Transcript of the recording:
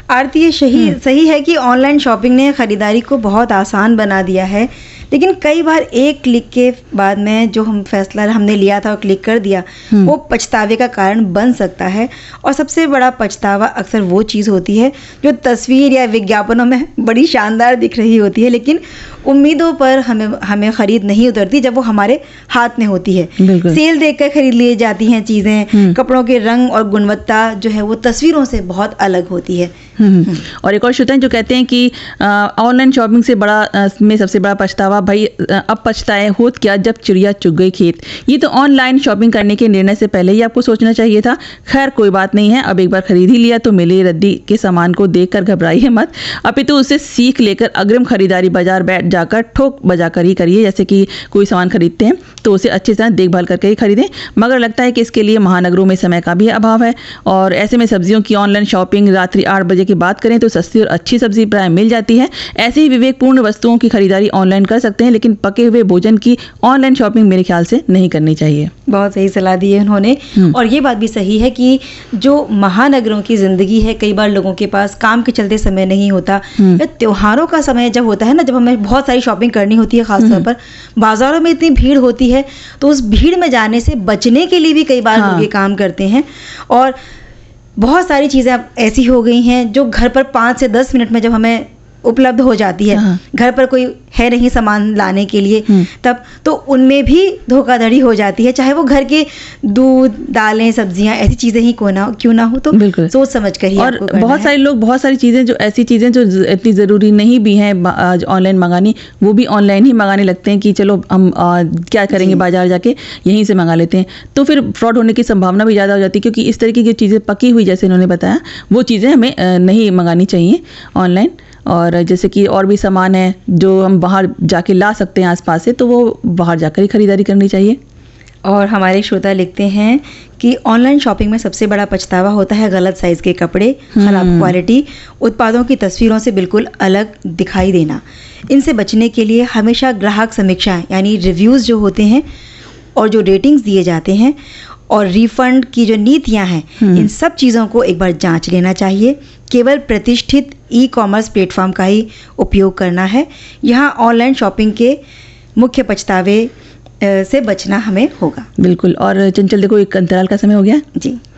आरती, ये सही है कि ऑनलाइन शॉपिंग ने खरीदारी को बहुत आसान बना दिया है, लेकिन कई बार एक क्लिक के बाद में जो हम फैसला हमने लिया था और क्लिक कर दिया, वो पछतावे का कारण बन सकता है। और सबसे बड़ा पछतावा अक्सर वो चीज़ होती है जो तस्वीर या विज्ञापनों में बड़ी शानदार दिख रही होती है, लेकिन उम्मीदों पर हमें खरीद नहीं उतरती जब वो हमारे हाथ में होती है। सेल देखकर खरीद ली जाती हैं चीज़ें। कपड़ों के रंग और गुणवत्ता जो है वो तस्वीरों से बहुत अलग होती है। और एक और श्रोता हैं जो कहते हैं कि ऑनलाइन शॉपिंग से में सबसे बड़ा पछतावा, भाई अब पछताए होत क्या जब चिड़िया चुग गई खेत। ये तो ऑनलाइन शॉपिंग करने के निर्णय से पहले ही आपको सोचना चाहिए था। खैर कोई बात नहीं है, अब एक बार खरीद ही लिया तो मिले रद्दी के सामान को देखकर घबराइए मत, अपितु उससे सीख लेकर अग्रिम खरीदारी बाजार बैठ जाकर ठोक बजा कर ही करिए। जैसे कि कोई सामान खरीदते हैं तो उसे अच्छे से देखभाल करके ही खरीदें, मगर लगता है कि इसके लिए महानगरों में समय का भी अभाव है। और ऐसे में सब्जियों की ऑनलाइन शॉपिंग रात्रि 8 बजे की बात करें तो सस्ती और अच्छी सब्जी प्राय मिल जाती है। ऐसे ही विवेकपूर्ण वस्तुओं की खरीदारी ऑनलाइन कर सकते हैं, लेकिन पके हुए भोजन की ऑनलाइन शॉपिंग मेरे ख्याल से नहीं करनी चाहिए। बहुत सही सलाह दी है उन्होंने। और ये बात भी सही है कि जो महानगरों की जिंदगी है, कई बार लोगों के पास काम के चलते समय नहीं होता, या त्योहारों का समय जब होता है ना, जब हमें बहुत सारी शॉपिंग करनी होती है, खासतौर पर बाजारों में इतनी भीड़ होती है, तो उस भीड़ में जाने से बचने के लिए भी कई बार लोग ये काम करते हैं। और बहुत सारी चीज़ें अब ऐसी हो गई हैं जो घर पर 5 से 10 मिनट में जब हमें उपलब्ध हो जाती है, घर पर कोई है नहीं सामान लाने के लिए, तब तो उनमें भी धोखाधड़ी हो जाती है। चाहे वो घर के दूध, दालें, सब्जियां, ऐसी चीज़ें ही क्यों ना हो, तो सोच समझ कर ही और बहुत सारे लोग बहुत सारी चीज़ें जो ऐसी चीज़ें जो इतनी ज़रूरी नहीं भी हैं ऑनलाइन मंगानी, वो भी ऑनलाइन ही मंगाने लगते हैं कि चलो हम क्या करेंगे, बाजार जाके यहीं से मंगा लेते हैं। तो फिर फ्रॉड होने की संभावना भी ज़्यादा हो जाती है, क्योंकि इस तरीके की चीज़ें पकी हुई, जैसे इन्होंने बताया, वो चीज़ें हमें नहीं मंगानी चाहिए ऑनलाइन। और जैसे कि और भी सामान है जो हम बाहर जाके ला सकते हैं आसपास से, तो वो बाहर जाकर ही खरीदारी करनी चाहिए। और हमारे श्रोता लिखते हैं कि ऑनलाइन शॉपिंग में सबसे बड़ा पछतावा होता है गलत साइज़ के कपड़े, खराब क्वालिटी, उत्पादों की तस्वीरों से बिल्कुल अलग दिखाई देना। इनसे बचने के लिए हमेशा ग्राहक समीक्षा यानी रिव्यूज़ जो होते हैं और जो रेटिंग्स दिए जाते हैं और रिफंड की जो नीतियां हैं, इन सब चीज़ों को एक बार जांच लेना चाहिए। केवल प्रतिष्ठित ई-कॉमर्स प्लेटफॉर्म का ही उपयोग करना है। यहाँ ऑनलाइन शॉपिंग के मुख्य पछतावे से बचना हमें होगा। बिल्कुल। और चंचल, देखो एक अंतराल का समय हो गया जी।